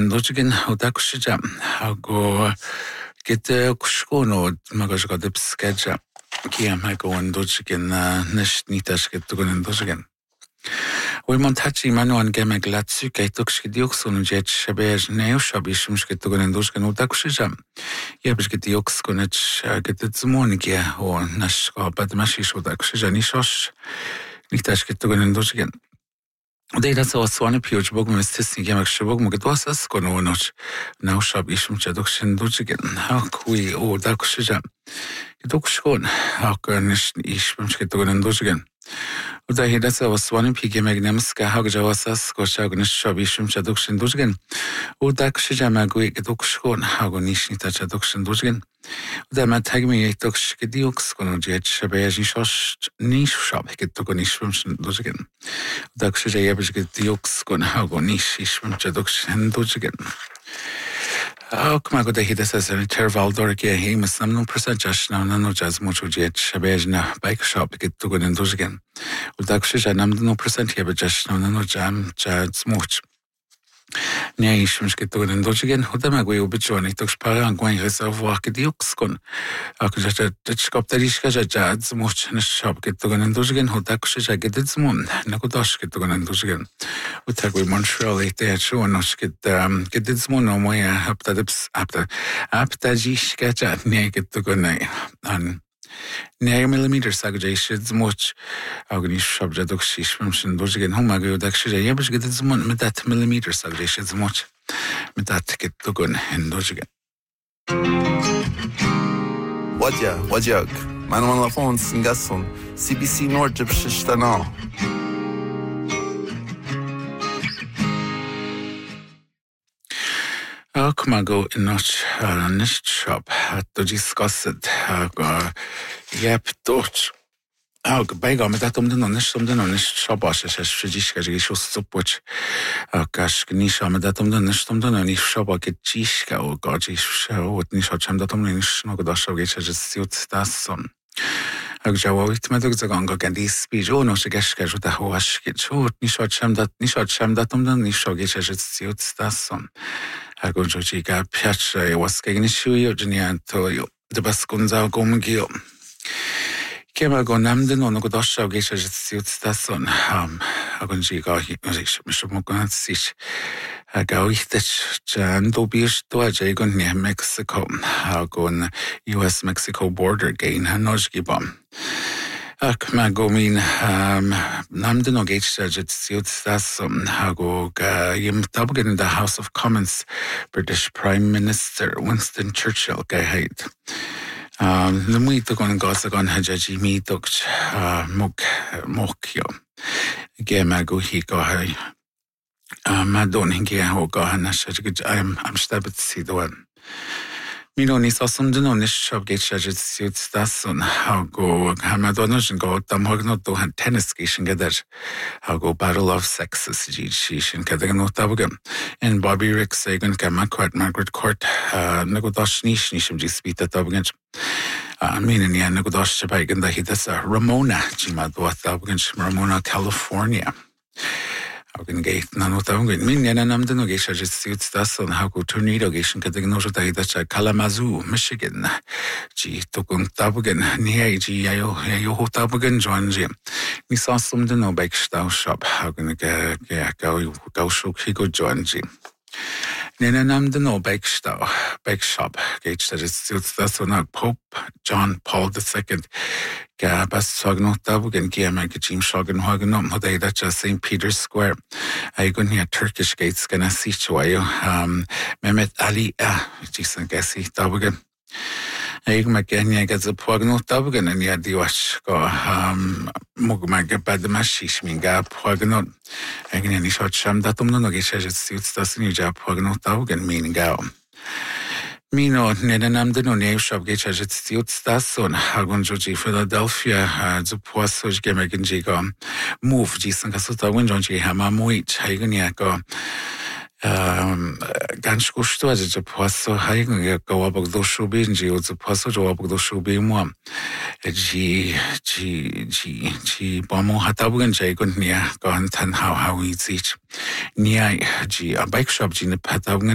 an dojigin o dakushija hago gete kushkono magaga de pskeja kia mago an dojigin nish nitash getugun an dojigin. We montachi manu an gemeg latsu kaitukshki dioksun jet shabej neo shabishum getugun an dojigin o dakushija. Yebs get diokskunich getetsmonigia o nashka badmashish o dakushija nishosh nitash getugun an dojigin. Data so swan appeared bog mistisni gamak shabog magdwas as kononoch now shab ishum chadukshin dujigen how kui o dakushija gedukshkon how garnish ishum chketugan dujigen uda hidasa was swan pige magnamska how jawasas koshagnish shab ishum chadukshin dujigen o dakushija magui gedukshkon how nishni tachadukshin dujigen uda matagmi tuksh gediux konojet shabej nish shab getugan ishum dujigen dakushija yebs gediux kon how nish ishum chadukshin dujigen Kmago de hidasa an tervaldor ge hemus namno percentage now nano jazz mucho jet shabejna bike shop getugan dujigen dakushija namno percent yebj now nano jam jazz much Nee ishum getugan dujigen hudamago ubijoni tukspara angwan reservoir gediux kon akujata tchkoptarishka jazz much shop getugan dujigen hudakushija geditsmon nakudash getugan dujigen utagwe Montreal ite chuonosh geditsmon no moya apta jishka nee getugan an 9mm sagajashid much agni shabja dukshish mumshin dujigen humago dakshija yebish geditsmon mit that millimeter sagajashid much mit that getugan dujigen Wajak man la phone singason CBC North Jibshtana Kmago inoch nish shop to discuss it yep toch bega met dat om de nish shabash shishka jisho supoch kash nisha met dat om de nish shabak jishka o gajish o nish cham dat om nish no godash gecha jisiut tasson Agjawoit medok zaganga gandhi speech o no shigeshka juta hoash gechot nish cham dat om de nish gecha jisiut tasson Agonjojiga piace was gegen Shuyo Genianto, the Bascunza Gomgio. Kemago Namden on Godosha Gesha Stason, Agonjiga, Mishamogan Sich, Agaitich, Jan Dobish to a Jagon near Mexico, Agon US Mexico border gain, Hanojgibom. Kmagomin namden og jet siutstasum hago yim tabgen in the House of Commons British Prime Minister Winston Churchill gahait Lumuito gon gosagon hajaji mitok mokyo gemago hi gohai madon hinge ho gohanashaj I'm stabit sidoan Mino nis asumden on nish shop gate shajit suit stason how go hamadonosh and go tamhogno to han tennis gishin gedar how go battle of sexes jishin kadagno tabugam and Bobby Rick Sagan kamakwat Margaret Court nagodash nish nishim jispita tabugam meaning yeah nagodash chabagan da hidasa Ramona jimadwa tabugam Ramona California Hagen gate nanotavun min namden og gesha jit stason hago tornado geshin kadagno jota hidacha Kalamazoo Michigan ji tokun tabugen nie ji yo tabugen jonji mi sasum den no backstau shop hagen go shuk higo jonji Nena namden no backstau backshop gate jit stason Pope John Paul II Gabas Sagno Tabugan Giamak Jim Shogan Haganum Hodacha St. Peter's Square. I go near Turkish gates gonna see Chuayo Mehmet Ali Jason Gassi Tabugan. I Magania gets a Pogno Tabugan and Yadiwash go Mugmaga Badmashish Minga Pogno. I can any short sham datum no gesha suits das new job Pogno Tabugan meaning go. Mino nenamden on name shop gecha jit stason hagonjoji Philadelphia zu poasoj gemegenjiga move jisan kasota winjonji hamamuich haigniako ganz gusto also zu poaso haigen gawabog do shubinji zu poaso jawabog do shubimwa ji bamo hatabugan jaigun nia gan tan how easy nia ji a bike shop ji ne patabugan